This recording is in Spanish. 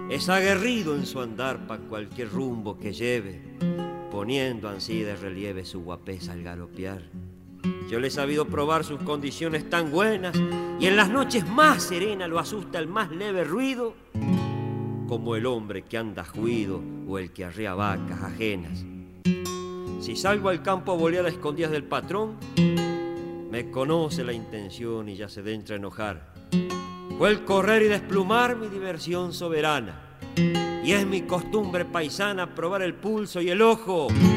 Es aguerrido en su andar pa' cualquier rumbo que lleve, poniendo ansí de relieve su guapesa al galopear. Yo le he sabido probar sus condiciones tan buenas, y en las noches más serenas lo asusta el más leve ruido, como el hombre que anda juido o el que arrea vacas ajenas. Si salgo al campo a bolear a escondidas del patrón, me conoce la intención y ya se entra a enojar. Fue el correr y desplumar mi diversión soberana, y es mi costumbre paisana probar el pulso y el ojo